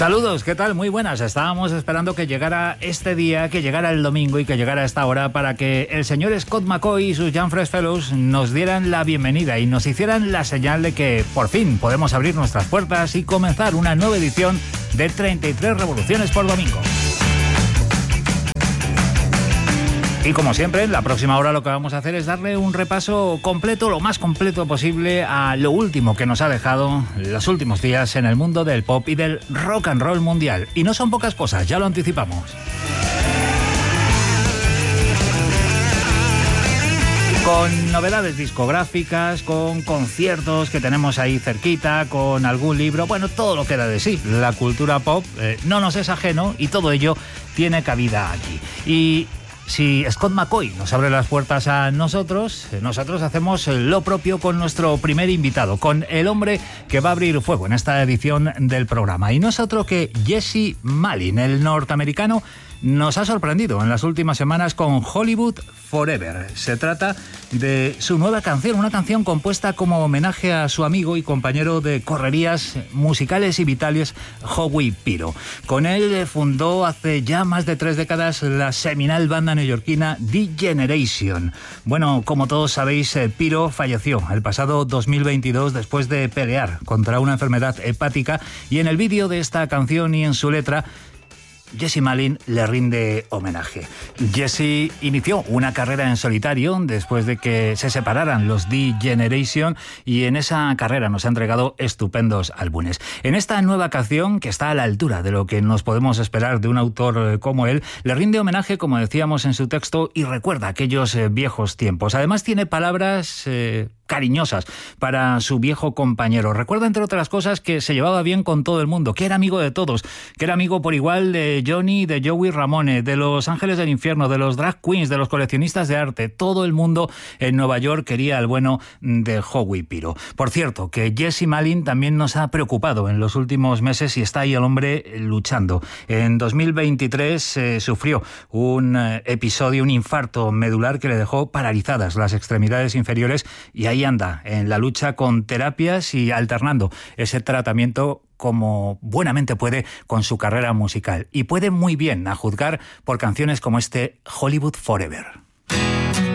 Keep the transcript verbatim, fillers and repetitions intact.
Saludos, ¿qué tal? Muy buenas. Estábamos esperando que llegara este día, que llegara el domingo y que llegara esta hora para que el señor Scott McCaughey y sus Young Fresh Fellows nos dieran la bienvenida y nos hicieran la señal de que por fin podemos abrir nuestras puertas y comenzar una nueva edición de treinta y tres Revoluciones por Domingo. Y como siempre, en la próxima hora lo que vamos a hacer es darle un repaso completo, lo más completo posible, a lo último que nos ha dejado los últimos días en el mundo del pop y del rock and roll mundial. Y no son pocas cosas, ya lo anticipamos. Con novedades discográficas, con conciertos que tenemos ahí cerquita, con algún libro, bueno, todo lo que da de sí. La cultura pop eh, no nos es ajeno y todo ello tiene cabida aquí. Y si Scott McCaughey nos abre las puertas a nosotros, nosotros hacemos lo propio con nuestro primer invitado, con el hombre que va a abrir fuego en esta edición del programa. Y no es otro que Jesse Malin, el norteamericano. Nos ha sorprendido en las últimas semanas con Hollywood Forever. Se trata de su nueva canción, una canción compuesta como homenaje a su amigo y compañero de correrías musicales y vitales, Howie Piro. Con él fundó hace ya más de tres décadas la seminal banda neoyorquina The Generation. Bueno, como todos sabéis, Piro falleció el pasado dos mil veintidós después de pelear contra una enfermedad hepática, y en el vídeo de esta canción y en su letra, Jesse Malin le rinde homenaje. Jesse inició una carrera en solitario después de que se separaran los The Generation, y en esa carrera nos ha entregado estupendos álbumes. En esta nueva canción, que está a la altura de lo que nos podemos esperar de un autor como él, le rinde homenaje, como decíamos en su texto, y recuerda aquellos eh, viejos tiempos. Además tiene palabras Eh, cariñosas para su viejo compañero. Recuerda, entre otras cosas, que se llevaba bien con todo el mundo, que era amigo de todos, que era amigo por igual de Johnny, de Joey Ramone, de los Ángeles del Infierno, de los drag queens, de los coleccionistas de arte. Todo el mundo en Nueva York quería al bueno de Howie Piro. Por cierto, que Jesse Malin también nos ha preocupado en los últimos meses y está ahí el hombre luchando. En dos mil veintitrés eh, sufrió un eh, episodio, un infarto medular que le dejó paralizadas las extremidades inferiores, y ahí anda en la lucha con terapias y alternando ese tratamiento como buenamente puede con su carrera musical. Y puede muy bien, a juzgar por canciones como este Hollywood Forever.